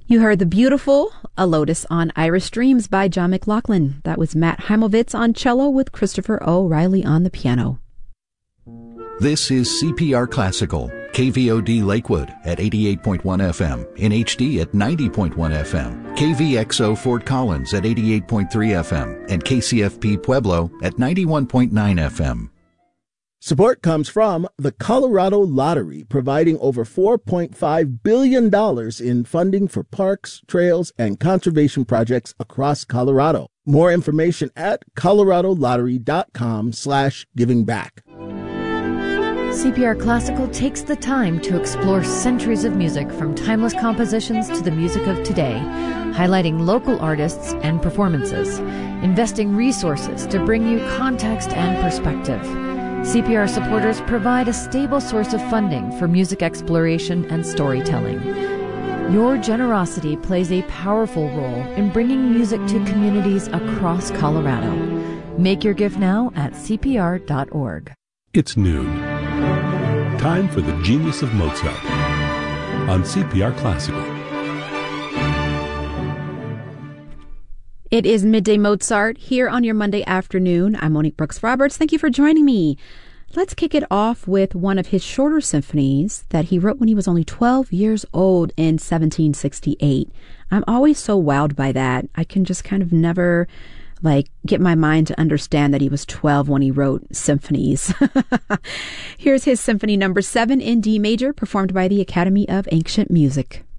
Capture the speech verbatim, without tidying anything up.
You heard the beautiful A Lotus on Irish Dreams by John McLaughlin. That was Matt Heimovitz on cello with Christopher O'Reilly on the piano. This is C P R Classical, K V O D Lakewood at eighty-eight point one F M, in H D at ninety point one F M, K V X O Fort Collins at eighty-eight point three F M, and K C F P Pueblo at ninety-one point nine F M. Support comes from the Colorado Lottery, providing over four point five billion dollars in funding for parks, trails, and conservation projects across Colorado. More information at coloradolottery.com slash giving back. C P R Classical takes the time to explore centuries of music from timeless compositions to the music of today, highlighting local artists and performances, investing resources to bring you context and perspective. C P R supporters provide a stable source of funding for music exploration and storytelling. Your generosity plays a powerful role in bringing music to communities across Colorado. Make your gift now at C P R dot org. It's noon. Time for the Genius of Mozart on C P R Classical. It is Midday Mozart here on your Monday afternoon. I'm Monique Brooks Roberts. Thank you for joining me. Let's kick it off with one of his shorter symphonies that he wrote when he was only twelve years old in seventeen sixty-eight. I'm always so wowed by that. I can just kind of never like get my mind to understand that he was twelve when he wrote symphonies. Here's his symphony number seven in D major, performed by the Academy of Ancient Music.